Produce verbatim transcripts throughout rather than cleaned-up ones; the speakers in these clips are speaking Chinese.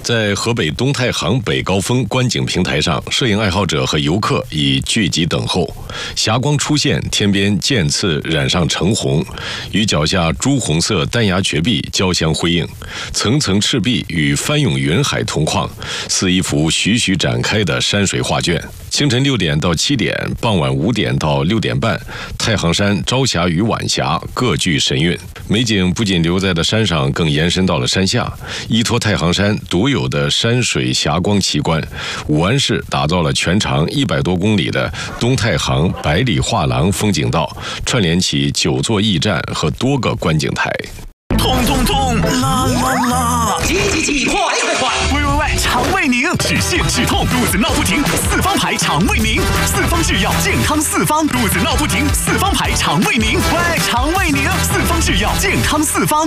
在河北东太行北高峰观景平台上，摄影爱好者和游客已聚集等候。霞光出现，天边渐次染上橙红，与脚下朱红色丹崖绝壁交相辉映，层层赤壁与翻涌云海同框，似一幅徐徐展开的山水画卷。清晨六点到七点，傍晚五点到六点半，太行山朝霞与晚霞各具神韵。美景不仅留在了山上，更延伸到了山下。依托太行山独有的山水霞光奇观，武安市打造了全长一百多公里的东太行百里画廊风景道，串联起九座驿站和多个观景台。 痛痛痛，啦啦啦！ 急急急，快快快！ 喂喂喂，肠胃宁，止泻止痛，肚子闹不停，四方牌肠胃宁，四方制药健康四方，肚子闹不停，四方牌肠胃宁，喂，肠胃宁，四方制药健康四方。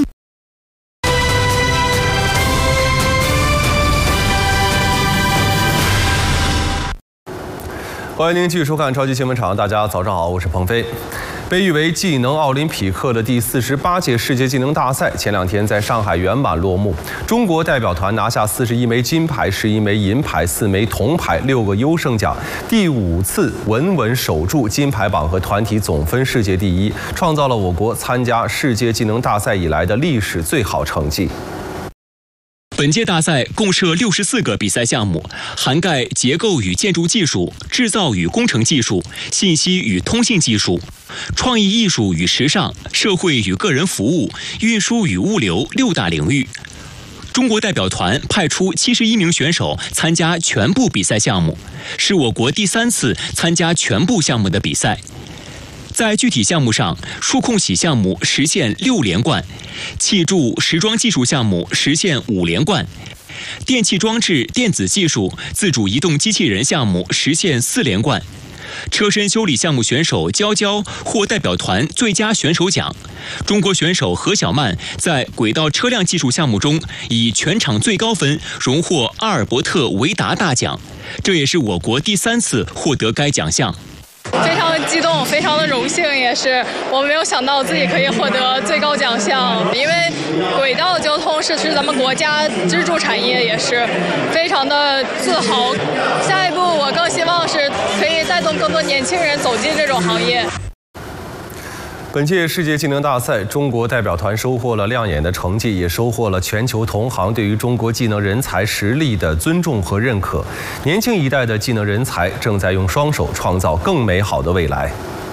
欢迎您继续收看超级新闻场，大家早上好，我是鹏飞。被誉为技能奥林匹克的第四十八届世界技能大赛前两天在上海圆满落幕，中国代表团拿下四十一枚金牌、十一枚银牌、四枚铜牌、六个优胜奖，第五次稳稳守住金牌榜和团体总分世界第一，创造了我国参加世界技能大赛以来的历史最好成绩。 本届大赛共设六十四个比赛项目，涵盖结构与建筑技术、制造与工程技术、信息与通信技术、创意艺术与时尚、社会与个人服务、运输与物流六大领域。中国代表团派出七十一名选手参加全部比赛项目，是我国第三次参加全部项目的比赛。在具体项目上，数控洗项目实现六连冠，气柱时装技术项目实现五连冠，电气装置、电子技术、自主移动机器人项目实现四连冠。车身修理项目选手娇娇获代表团最佳选手奖。中国选手何小曼在轨道车辆技术项目中以全场最高分荣获阿尔伯特维达大奖，这也是我国第三次获得该奖项。 非常的激动，非常的荣幸，也是我没有想到自己可以获得最高奖项，因为轨道交通是是咱们国家支柱产业，也是非常的自豪。下一步我更希望是可以带动更多年轻人走进这种行业。 本届世界技能大赛，中国代表团收获了亮眼的成绩，也收获了全球同行对于中国技能人才实力的尊重和认可。年轻一代的技能人才正在用双手创造更美好的未来。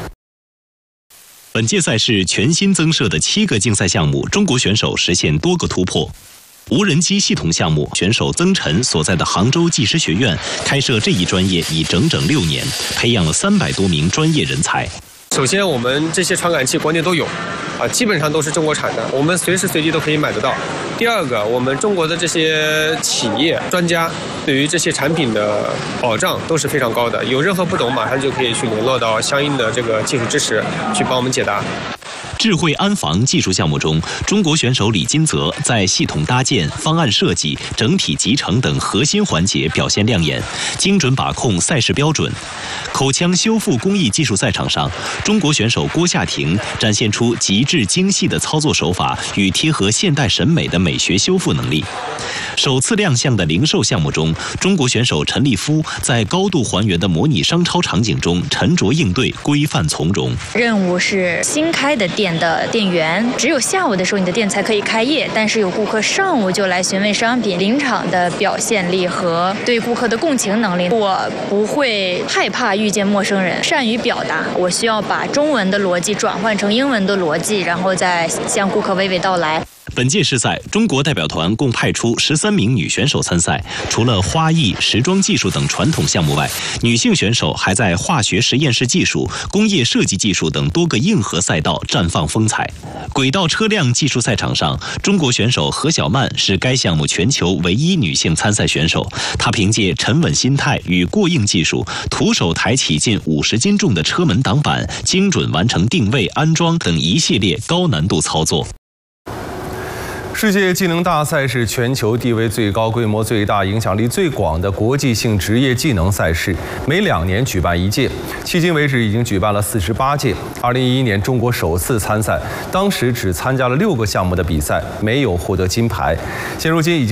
本届赛事全新增设的七个竞赛项目，中国选手实现多个突破。无人机系统项目选手曾晨所在的杭州技师学院开设这一专业已整整六年，培养了三百多名专业人才。 首先，我们这些传感器国内都有，啊，基本上都是中国产的，我们随时随地都可以买得到。第二个，我们中国的这些企业专家对于这些产品的保障都是非常高的，有任何不懂，马上就可以去联络到相应的这个技术支持，去帮我们解答。 智慧安防技术项目中，中国选手李金泽在系统搭建、方案设计、整体集成等核心环节表现亮眼，精准把控赛事标准。口腔修复工艺技术赛场上，中国选手郭夏婷展现出极致精细的操作手法与贴合现代审美的美学修复能力。首次亮相的零售项目中，中国选手陈立夫在高度还原的模拟商超场景中沉着应对，规范从容。 任务是新开的店的店员，只有下午的时候你的店才可以开业，但是有顾客上午就来询问商品，临场的表现力和对顾客的共情能力，我不会害怕遇见陌生人，善于表达。我需要把中文的逻辑转换成英文的逻辑，然后再向顾客娓娓道来。 本届世赛，中国代表团共派出十三名女选手参赛。除了花艺、时装技术等传统项目外，女性选手还在化学实验室技术、工业设计技术等多个硬核赛道绽放风采。轨道车辆技术赛场上，中国选手何小曼是该项目全球唯一女性参赛选手。她凭借沉稳心态与过硬技术，徒手抬起近五十斤重的车门挡板，精准完成定位、安装等一系列高难度操作。 世界技能大赛是全球地位最高、规模最大、影响力最广的国际性职业技能赛事，每两年举办一届。迄今为止已经举办了四十八届。二零一一年中国首次参赛，当时只参加了六个项目的比赛，没有获得金牌。现如今已经